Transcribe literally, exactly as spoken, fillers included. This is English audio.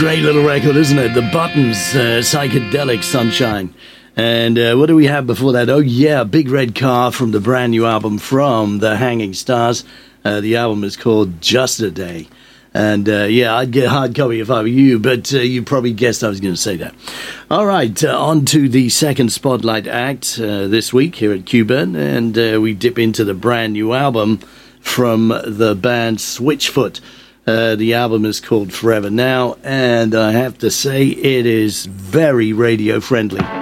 great little record, isn't it? The Buttons, uh, Psychedelic Sunshine. And uh, what do we have before that? Oh, yeah, Big Red Car from the brand new album from the Hanging Stars. Uh, the album is called Just a Day. And, uh, yeah, I'd get a hard copy if I were you, but uh, you probably guessed I was going to say that. All right, uh, on to the second Spotlight act uh, this week here at Cuban, and uh, we dip into the brand new album from the band Switchfoot. Uh, the album is called Forever Now, and I have to say it is very radio friendly.